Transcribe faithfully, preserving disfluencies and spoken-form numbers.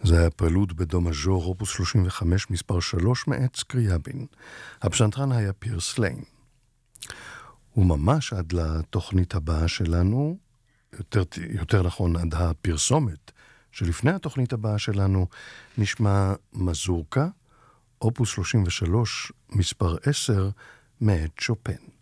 זה היה פרלוד בדו מז'ור, אופוס שלושים וחמש, מספר שלוש מאת סקריאבין. הפסנתרן היה פירס ליין. וממש עד לתוכנית הבאה שלנו, יותר, יותר נכון עד הפרסומת שלפני התוכנית הבאה שלנו, נשמע מזורקה, אופוס שלושים ושלוש, מספר עשר, מאת שופן.